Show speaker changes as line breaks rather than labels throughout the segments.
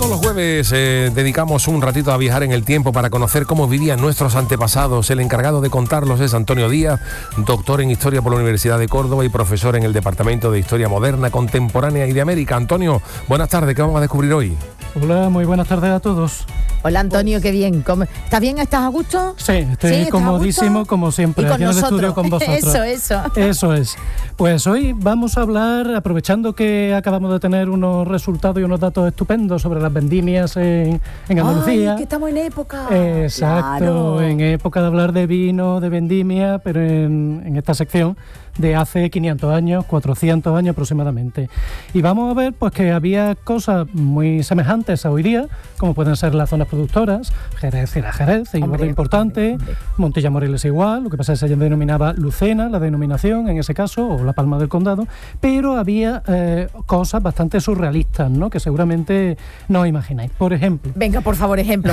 Todos los jueves dedicamos un ratito a viajar en el tiempo para conocer cómo vivían nuestros antepasados. El encargado de contarlos es Antonio Díaz, doctor en Historia por la Universidad de Córdoba y profesor en el Departamento de Historia Moderna, Contemporánea y de América. Antonio, buenas tardes, ¿qué vamos a descubrir hoy?
Hola, muy buenas tardes a todos.
Hola Antonio, qué bien. ¿Estás bien? ¿Estás a gusto?
Sí, estoy comodísimo como siempre, aquí en el estudio con vosotros. Eso es. Pues hoy vamos a hablar, aprovechando que acabamos de tener unos resultados y unos datos estupendos sobre las vendimias en Andalucía.
Ay, que estamos en época.
Exacto, claro. En época de hablar de vino, de vendimia, pero en esta sección de hace 500 años, 400 años aproximadamente. Y vamos a ver pues que había cosas muy semejantes a hoy día, como pueden ser las zonas productoras. Jerez era Jerez, igual de importante. Montilla Moriles igual, lo que pasa es que se denominaba Lucena, la denominación en ese caso, o la Palma del Condado, pero había cosas bastante surrealistas, ¿no?, que seguramente no os imagináis. Por ejemplo...
Venga, por favor, ejemplos.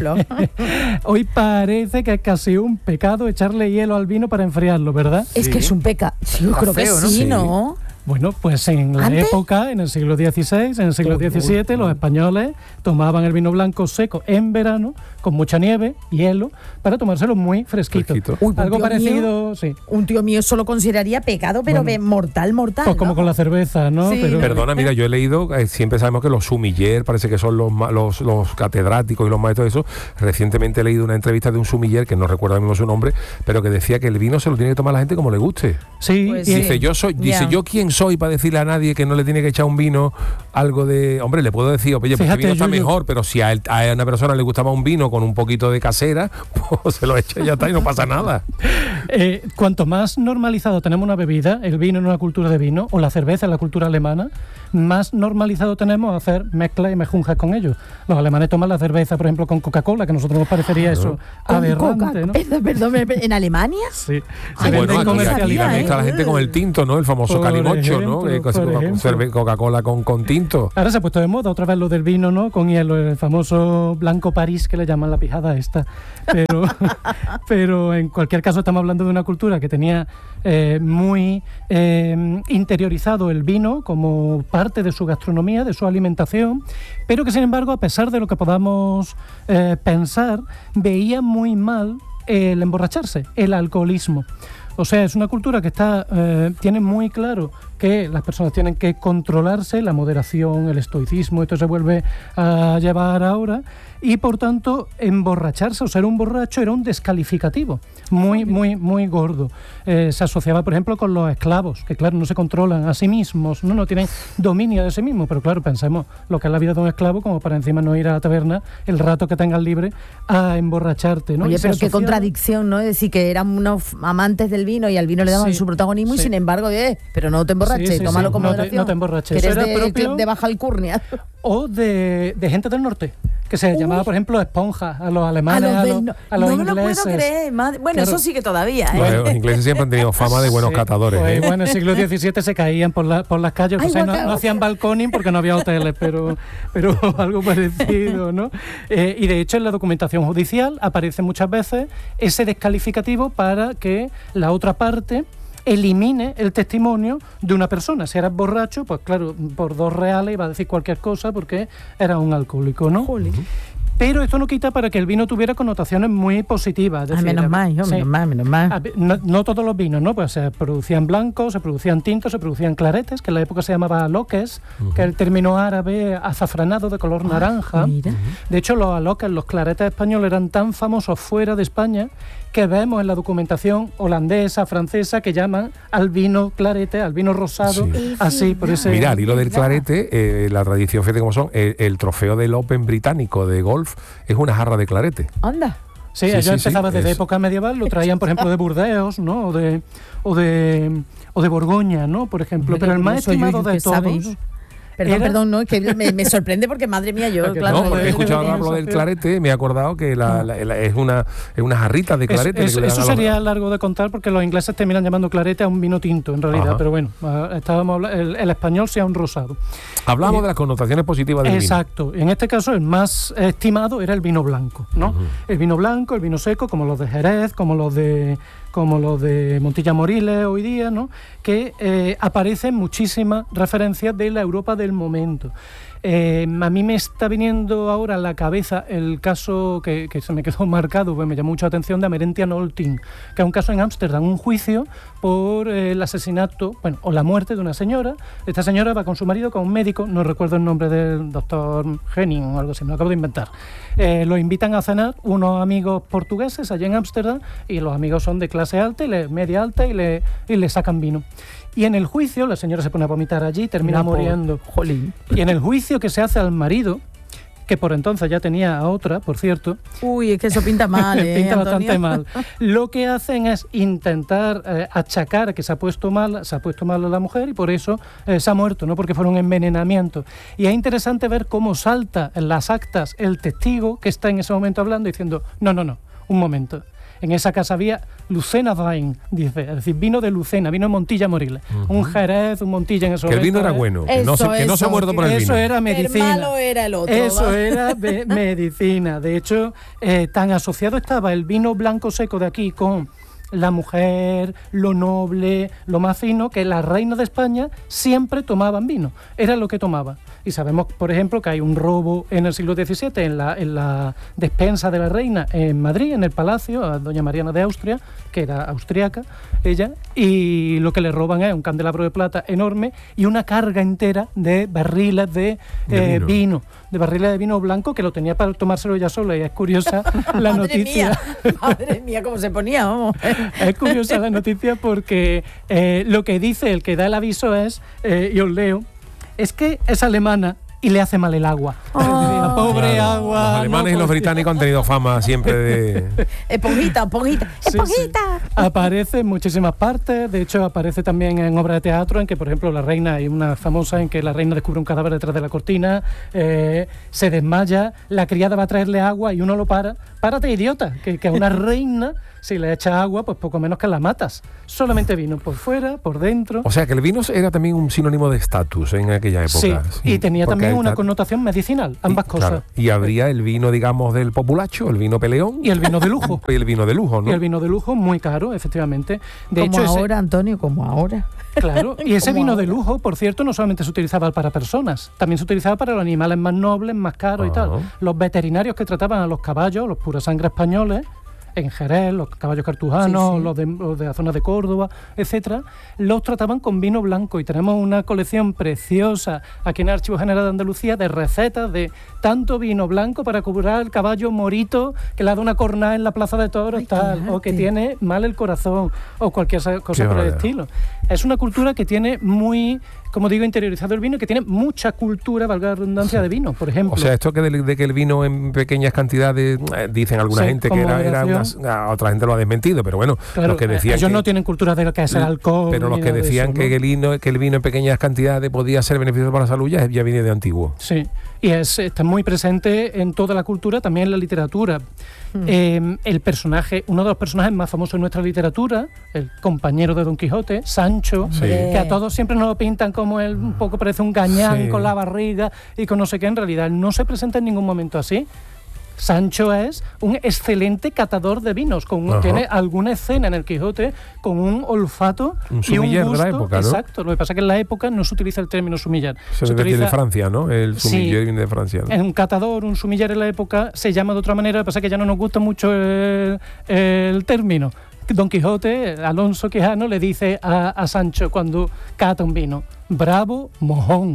Hoy parece que es casi un pecado echarle hielo al vino para enfriarlo, ¿verdad?
Es que es un pecado. Sí, yo creo que sí, ¿no?
Bueno, pues en la época, en el siglo XVI, en el siglo XVII, los españoles tomaban el vino blanco seco en verano, con mucha nieve, hielo, para tomárselo muy fresquito.
Uy,
algo parecido, sí.
Un tío mío eso lo consideraría pecado, pero bueno, mortal.
Pues
¿no?
como con la cerveza, ¿no?
Sí.
Pero...
Perdona, mira, yo he leído, siempre sabemos que los sumiller, parece que son los catedráticos y los maestros de eso. Recientemente he leído una entrevista de un sumiller, que no recuerdo mismo su nombre, pero que decía que el vino se lo tiene que tomar la gente como le guste.
Sí.
Pues
y dice, ¿yo quién soy para decirle a nadie que no le tiene que echar un vino algo de... Hombre, le puedo decir, oye, pues este vino está mejor, pero si a una persona le gustaba un vino con un poquito de casera, pues se lo echa y ya está y no pasa nada.
Cuanto más normalizado tenemos una bebida, el vino en una cultura de vino, o la cerveza en la cultura alemana, más normalizado tenemos hacer mezclas y mejunjas con ellos. Los alemanes toman la cerveza, por ejemplo, con Coca-Cola, que a nosotros nos parecería eso aberrante, ¿no?
Perdón, ¿en Alemania?
Sí.
Bueno, aquí la mezcla la gente con el tinto, ¿no? El famoso calimocho, ¿no? Coca-Cola con tinto.
Ahora se ha puesto de moda otra vez lo del vino, ¿no? Con hielo, el famoso blanco París, que le llaman la pijada esta. Pero en cualquier caso estamos hablando de una cultura que tenía muy interiorizado el vino como parte de su gastronomía, de su alimentación, pero que sin embargo, a pesar de lo que podamos pensar, veía muy mal el emborracharse, el alcoholismo. O sea, es una cultura que tiene muy claro que las personas tienen que controlarse, la moderación, el estoicismo, esto se vuelve a llevar ahora, y por tanto emborracharse o ser un borracho era un descalificativo muy gordo. Se asociaba, por ejemplo, con los esclavos, que claro, no se controlan a sí mismos, no tienen dominio de sí mismos, pero claro, pensemos lo que es la vida de un esclavo, como para encima no ir a la taberna el rato que tengas libre a emborracharte, ¿no?
Oye, pero qué contradicción, ¿no? Es decir, que eran unos amantes del vino y al vino le daban su protagonismo y sin embargo, pero no te emborraches, tómalo con moderación.
No te emborraches.
Que eres de baja alcurnia.
O de gente del norte, que se llamaba, por ejemplo, esponjas a los alemanes, a los ingleses.
No me lo puedo creer. Bueno, claro. Eso sí que todavía,
Los ingleses siempre han tenido fama de buenos catadores.
Pues, bueno, en el siglo XVII se caían por las calles, o sea, no hacían balconing porque no había hoteles, pero algo parecido, ¿no? Y de hecho en la documentación judicial aparece muchas veces ese descalificativo para que la otra parte elimine el testimonio de una persona. Si eras borracho, pues claro, por 2 reales iba a decir cualquier cosa porque era un alcohólico, ¿no? Pero esto no quita para que el vino tuviera connotaciones muy positivas. Es decir,
menos mal.
No todos los vinos, ¿no? Pues se producían blancos, se producían tintos, se producían claretes, que en la época se llamaba aloques, que es el término árabe azafranado de color naranja. De hecho, los aloques, los claretes españoles eran tan famosos fuera de España que vemos en la documentación holandesa, francesa, que llaman al vino clarete, al vino rosado, así, por ese...
Mira, al hilo del clarete, la tradición, fíjate cómo son, el trofeo del Open británico de golf es una jarra de clarete.
Anda.
Sí, ellos empezaban desde época medieval, lo traían, por ejemplo, de Burdeos, ¿no? O de Borgoña, ¿no? Por ejemplo, pero el más estimado de todos...
Perdón, no, es que me sorprende porque, madre mía, yo, claro...
No, porque he escuchado hablar del clarete, me he acordado que es una jarrita de clarete.
Eso sería largo de contar porque los ingleses terminan llamando clarete a un vino tinto, en realidad. Pero bueno, estábamos el español sea un rosado.
Hablamos de las connotaciones positivas del vino.
Exacto. En este caso, el más estimado era el vino blanco, ¿no? El vino blanco, el vino seco, como los de Jerez, como los de Montilla Moriles hoy día, ¿no? Que aparecen muchísimas referencias de la Europa del momento. A mí me está viniendo ahora a la cabeza el caso que se me quedó marcado, pues me llamó mucho la atención, de Amerentien Olltijn, que es un caso en Ámsterdam, un juicio por el asesinato, o la muerte de una señora. Esta señora va con su marido, con un médico, no recuerdo el nombre del doctor Henning o algo así, me lo acabo de inventar. Lo invitan a cenar unos amigos portugueses allí en Ámsterdam, y los amigos son de clase alta y media alta, y le sacan vino. Y en el juicio, la señora se pone a vomitar allí, termina muriendo.
Jolín.
Y en el juicio que se hace al marido, que por entonces ya tenía a otra, por cierto.
Uy, es que eso pinta mal,
pinta
Antonio.
bastante mal. Lo que hacen es intentar achacar que se ha puesto mal a la mujer, y por eso se ha muerto, no porque fuera un envenenamiento. Y es interesante ver cómo salta en las actas el testigo que está en ese momento hablando, diciendo, no, un momento. En esa casa había Lucena Wein, dice, es decir, vino de Lucena, vino de Montilla Moriles. Un Jerez, un Montilla en ese momento.
Que el vino era bueno, que no se ha muerto por el vino.
Eso era medicina.
El malo era el otro.
Eso era medicina. De hecho, tan asociado estaba el vino blanco seco de aquí con la mujer, lo noble, lo más fino, que la reina de España siempre tomaban vino. Era lo que tomaba. Y sabemos, por ejemplo, que hay un robo en el siglo XVII en la despensa de la reina en Madrid, en el palacio, a doña Mariana de Austria, que era austriaca, ella, y lo que le roban es un candelabro de plata enorme y una carga entera de barriles de vino, de barriles de vino blanco, que lo tenía para tomárselo ella sola. Y es curiosa la noticia.
Madre mía, cómo se ponía, vamos.
Es curiosa la noticia porque lo que dice el que da el aviso es, y os leo, es que es alemana y le hace mal el agua. La pobre agua.
Los alemanes y los británicos han tenido fama siempre de...
Esponjita.
Sí. Aparece en muchísimas partes. De hecho, aparece también en obras de teatro, en que, por ejemplo, la reina, hay una famosa en que la reina descubre un cadáver detrás de la cortina, se desmaya, la criada va a traerle agua y uno lo para. Párate, idiota, que a una reina, si le echas agua, pues poco menos que la matas. Solamente vino por fuera, por dentro.
O sea, que el vino era también un sinónimo de estatus en aquella época.
Sí, y tenía también una connotación medicinal, ambas cosas.
Claro, y habría el vino, digamos, del populacho, el vino peleón.
Y el vino de lujo.
Y el vino de lujo, ¿no?
Y el vino de lujo, muy caro, efectivamente. De
como
hecho,
ahora, Antonio, como ahora.
Claro, y ese vino de lujo, por cierto, no solamente se utilizaba para personas, también se utilizaba para los animales más nobles, más caros y tal. Los veterinarios que trataban a los caballos, los pura sangre españoles, en Jerez, los caballos cartujanos, sí. Los de la zona de Córdoba, etcétera, los trataban con vino blanco, y tenemos una colección preciosa aquí en el Archivo General de Andalucía de recetas de tanto vino blanco para curar el caballo morito que le ha dado una cornada en la Plaza de Toros, o que tiene mal el corazón, o cualquier cosa por el estilo. Es una cultura que tiene muy, como digo, interiorizado el vino, y que tiene mucha cultura, valga la redundancia, de vino, por ejemplo.
O sea, esto de que el vino en pequeñas cantidades, dicen alguna gente que era otra gente lo ha desmentido, pero bueno, claro, los que decían
ellos no tienen cultura de lo que es el alcohol.
Pero los que decían que el vino en pequeñas cantidades podía ser beneficioso para la salud ya viene de antiguo.
Sí, y está muy presente en toda la cultura, también en la literatura. El personaje, uno de los personajes más famosos en nuestra literatura, el compañero de Don Quijote, Sancho, que a todos siempre nos lo pintan como él un poco parece un gañán con la barriga y con no sé qué. En realidad no se presenta en ningún momento así. Sancho es un excelente catador de vinos, tiene alguna escena en el Quijote con un olfato y un gusto. De la época, ¿no? Exacto, lo que pasa es que en la época no se utiliza el término sumiller.
Se utiliza de Francia, ¿no? El sumiller viene de Francia, ¿no?
Un catador, un sumiller en la época se llama de otra manera, lo que pasa es que ya no nos gusta mucho el término. Don Quijote, Alonso Quijano, le dice a Sancho cuando cata un vino: bravo, mojón.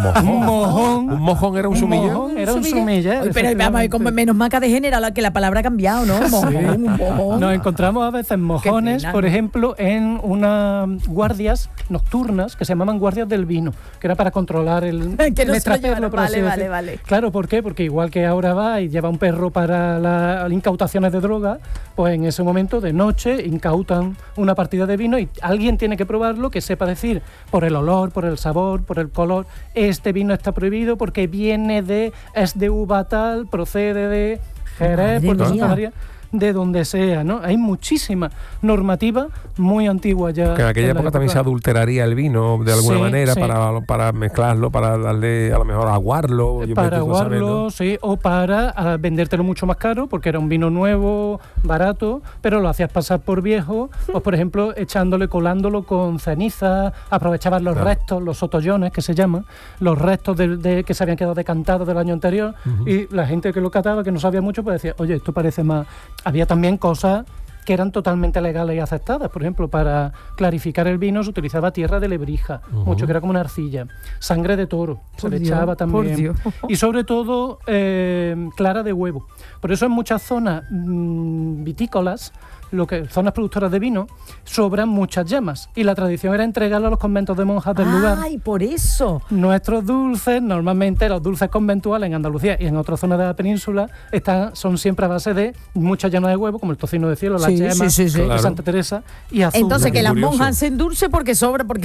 ¿Un mojón era un sumiller?
Era un sumiller.
Pero vamos, menos mal que ha degenerado, que la palabra ha cambiado, ¿no? Mojón.
Nos encontramos a veces mojones, por ejemplo, en unas guardias nocturnas que se llamaban guardias del vino, que era para controlar el estraperlo, por así decir.
Vale.
Claro, ¿por qué? Porque igual que ahora va y lleva un perro para las incautaciones de droga, pues en ese momento de noche incautan una partida de vino y alguien tiene que probarlo, que sepa decir por el olor, por el sabor, por el color: este vino está prohibido porque es de uva tal, procede de Jerez, Puerto Santa María. de donde sea, ¿no? Hay muchísima normativa muy antigua ya.
Que en aquella época también se adulteraría el vino de alguna manera para mezclarlo, para darle a lo mejor aguarlo.
Para aguarlo, ¿no? Sí, o para vendértelo mucho más caro, porque era un vino nuevo, barato, pero lo hacías pasar por viejo, pues por ejemplo, colándolo con ceniza, aprovechabas los restos, los sotollones que se llaman, los restos que se habían quedado decantados del año anterior, y la gente que lo cataba, que no sabía mucho, pues decía, oye, esto parece más... Había también cosas que eran totalmente legales y aceptadas. Por ejemplo, para clarificar el vino se utilizaba tierra de lebrija, mucho que era como una arcilla, sangre de toro, se le echaba también, y sobre todo clara de huevo. Por eso en muchas zonas vitícolas, zonas productoras de vino, sobran muchas llamas, y la tradición era entregarlo a los conventos de monjas del lugar.
¡Ay, por eso!
Nuestros dulces, normalmente los dulces conventuales en Andalucía y en otras zonas de la península, son siempre a base de muchas llamas de huevo, como el tocino de cielo, la yema de Santa Teresa y azúcar.
Entonces, que las monjas hacen dulce porque sobra, porque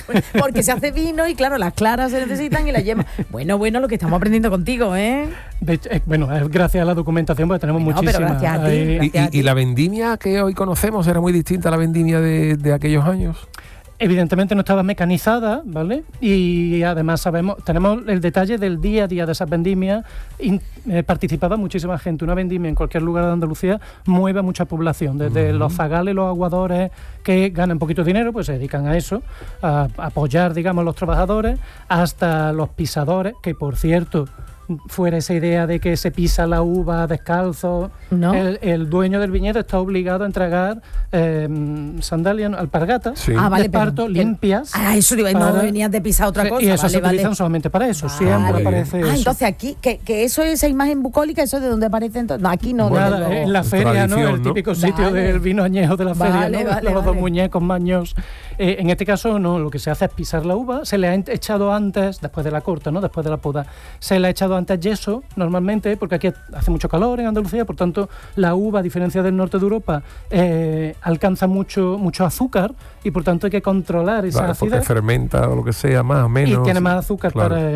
se hace vino, y claro, las claras se necesitan y las yemas. Bueno, lo que estamos aprendiendo contigo, ¿eh?
De hecho, es gracias a la documentación, porque tenemos muchísimas.
Pero gracias a ti.
¿Y la vendimia que hoy conocemos era muy distinta a la vendimia de aquellos años?
Evidentemente no estaba mecanizada, ¿vale? Y además tenemos el detalle del día a día de esas vendimias. Participaba muchísima gente. Una vendimia en cualquier lugar de Andalucía mueve a mucha población, desde los zagales, los aguadores que ganan poquito dinero, pues se dedican a eso, a apoyar, digamos, a los trabajadores, hasta los pisadores, que por cierto, fuera esa idea de que se pisa la uva descalzo, ¿no? El dueño del viñedo está obligado a entregar sandalias, alpargatas, de esparto, limpias.
Eso digo, no venías de pisar otra cosa.
Y eso se utilizan solamente para eso, siempre aparece eso.
Entonces aquí, que eso, esa imagen bucólica, ¿eso de dónde aparece entonces? No, aquí no.
Nada, en la feria, ¿no? El típico sitio del vino añejo de la feria, ¿no? Los dos muñecos maños. En este caso no, lo que se hace es pisar la uva, se le ha echado antes, después de la corta, ¿no? Después de la poda, se le ha echado antes yeso, normalmente, porque aquí hace mucho calor en Andalucía, por tanto la uva, a diferencia del norte de Europa, alcanza mucho azúcar, y por tanto hay que controlar esa acidez.
Porque fermenta o lo que sea, más o menos.
Y tiene más azúcar,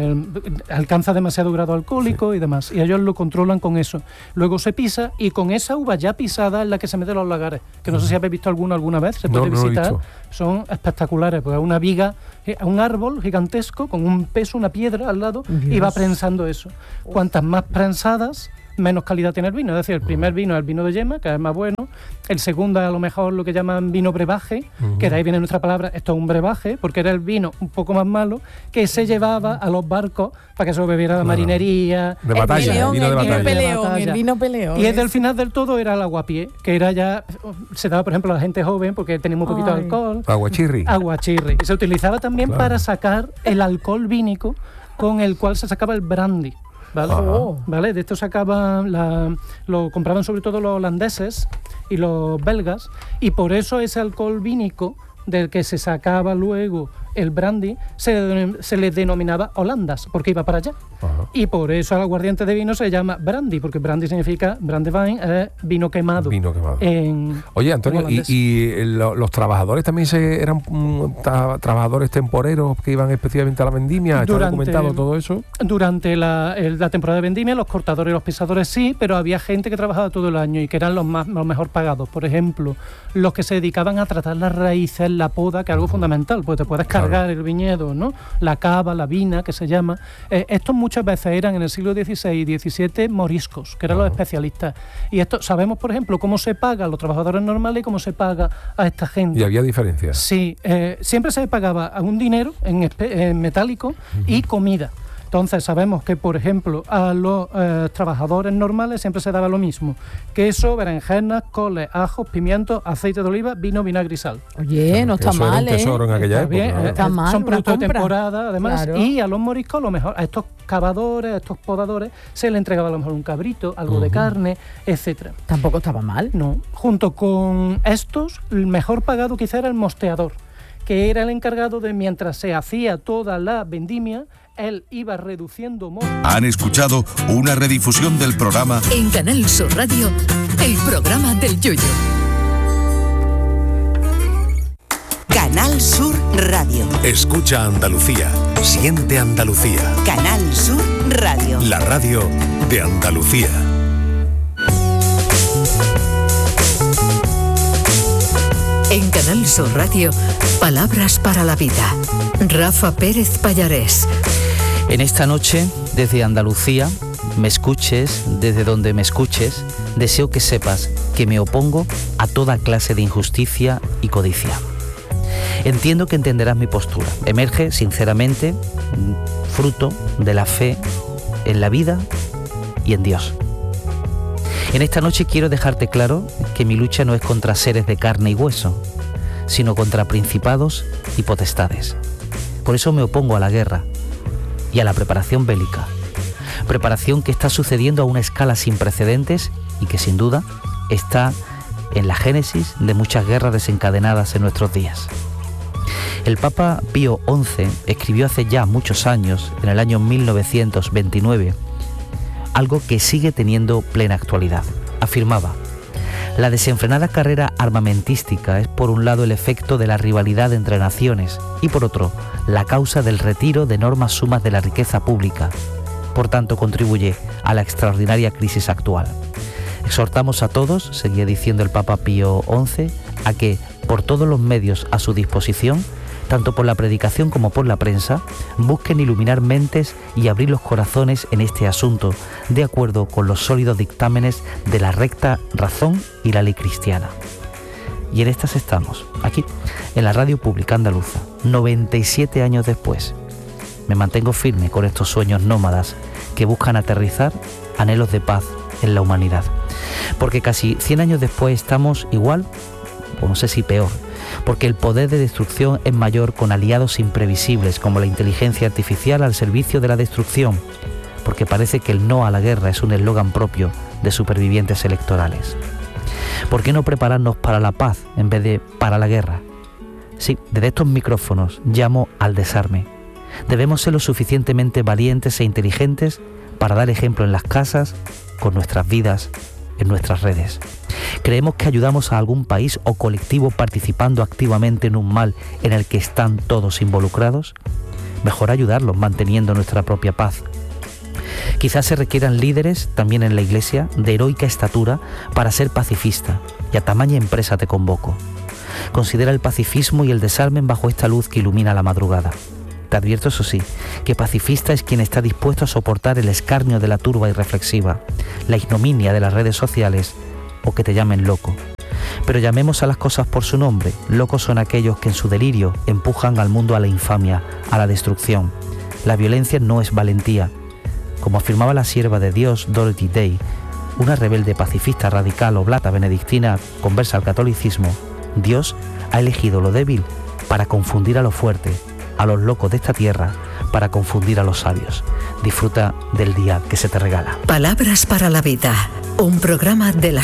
alcanza demasiado grado alcohólico y demás, y ellos lo controlan con eso. Luego se pisa, y con esa uva ya pisada es la que se mete a los lagares, que no sé si habéis visto alguna vez, se puede visitar. Son espectaculares, porque es una viga, un árbol gigantesco con un peso, una piedra al lado, y va prensando eso. Cuantas más prensadas, menos calidad tiene el vino. Es decir, el primer vino es el vino de yema, que es más bueno. El segundo es a lo mejor lo que llaman vino brebaje, que de ahí viene nuestra palabra, esto es un brebaje, porque era el vino un poco más malo que se llevaba a los barcos para que se lo bebiera la marinería.
De batalla, el vino de batalla.
El vino peleón.
Y desde el final del todo era el aguapié, que era ya, se daba por ejemplo a la gente joven porque tenía un poquito de alcohol.
Aguachirri.
Y se utilizaba también para sacar el alcohol vínico con el cual se sacaba el brandy. ¿Vale? De esto lo compraban sobre todo los holandeses y los belgas, y por eso ese alcohol vínico del que se sacaba luego el brandy se le denominaba Holandas, porque iba para allá. Y por eso al aguardiente de vino se llama brandy, porque brandy significa brandewine, vino quemado.
Oye, Antonio, ¿y los trabajadores también eran trabajadores temporeros que iban específicamente a la vendimia? ¿Está documentado todo eso?
Durante la temporada de vendimia, los cortadores y los pisadores sí, pero había gente que trabajaba todo el año y que eran los mejor pagados. Por ejemplo, los que se dedicaban a tratar las raíces, la poda, que es algo fundamental, pues te puedes cargar el viñedo, ¿no? La cava, la vina, que se llama. Estos muchas veces eran en el siglo XVI y XVII moriscos, que eran los especialistas. Y esto sabemos, por ejemplo, cómo se paga a los trabajadores normales y cómo se paga a esta gente.
¿Y había diferencias?
Sí, siempre se pagaba un dinero en metálico y comida. Entonces sabemos que, por ejemplo, a los trabajadores normales siempre se daba lo mismo: queso, berenjenas, coles, ajos, pimientos, aceite de oliva, vino, vinagre y sal.
Oye, no está mal,
era un tesoro en aquella época.
Bien,
está mal,
son productos de temporada, además.
Claro.
Y a los moriscos, a lo mejor, a estos cavadores, a estos podadores, se le entregaba a lo mejor un cabrito, algo de carne, etcétera.
Tampoco estaba mal.
No. Junto con estos, el mejor pagado quizá era el mosteador, que era el encargado de, mientras se hacía toda la vendimia, él iba reduciendo...
Han escuchado una redifusión del programa...
En Canal Sur Radio, el programa del Yoyo.
Canal Sur Radio.
Escucha Andalucía. Siente Andalucía.
Canal Sur Radio.
La radio de Andalucía.
En Canal Sur Radio, Palabras para la Vida. Rafa Pérez Pallarés.
En esta noche, desde Andalucía, me escuches, desde donde me escuches, deseo que sepas que me opongo a toda clase de injusticia y codicia. Entiendo que entenderás mi postura. Emerge, sinceramente, fruto de la fe en la vida y en Dios. En esta noche quiero dejarte claro que mi lucha no es contra seres de carne y hueso, sino contra principados y potestades. Por eso me opongo a la guerra y a la preparación bélica. Preparación que está sucediendo a una escala sin precedentes y que sin duda está en la génesis de muchas guerras desencadenadas en nuestros días. El Papa Pío XI escribió hace ya muchos años, en el año 1929, algo que sigue teniendo plena actualidad. Afirmaba: la desenfrenada carrera armamentística es por un lado el efecto de la rivalidad entre naciones y por otro la causa del retiro de enormes sumas de la riqueza pública. Por tanto, contribuye a la extraordinaria crisis actual. Exhortamos a todos, seguía diciendo el Papa Pío XI, a que, por todos los medios a su disposición, tanto por la predicación como por la prensa, busquen iluminar mentes y abrir los corazones en este asunto, de acuerdo con los sólidos dictámenes de la recta razón y la ley cristiana. Y en estas estamos, aquí, en la radio pública andaluza, 97 años después. Me mantengo firme con estos sueños nómadas que buscan aterrizar anhelos de paz en la humanidad. Porque casi 100 años después estamos igual, o no sé si peor, porque el poder de destrucción es mayor con aliados imprevisibles como la inteligencia artificial al servicio de la destrucción, porque parece que el no a la guerra es un eslogan propio de supervivientes electorales. ¿Por qué no prepararnos para la paz en vez de para la guerra? Sí, desde estos micrófonos llamo al desarme. Debemos ser lo suficientemente valientes e inteligentes para dar ejemplo en las casas, con nuestras vidas, en nuestras redes. ¿Creemos que ayudamos a algún país o colectivo participando activamente en un mal en el que están todos involucrados? Mejor ayudarlos manteniendo nuestra propia paz. Quizás se requieran líderes, también en la Iglesia, de heroica estatura para ser pacifista, y a tamaña empresa te convoco. Considera el pacifismo y el desarme bajo esta luz que ilumina la madrugada. Te advierto, eso sí, que pacifista es quien está dispuesto a soportar el escarnio de la turba irreflexiva, la ignominia de las redes sociales o que te llamen loco. Pero llamemos a las cosas por su nombre. Locos son aquellos que en su delirio empujan al mundo a la infamia, a la destrucción. La violencia no es valentía. Como afirmaba la sierva de Dios Dorothy Day, una rebelde pacifista radical oblata benedictina conversa al catolicismo, Dios ha elegido lo débil para confundir a lo fuerte, a los locos de esta tierra, para confundir a los sabios. Disfruta del día que se te regala.
Palabras para la Vida, un programa de la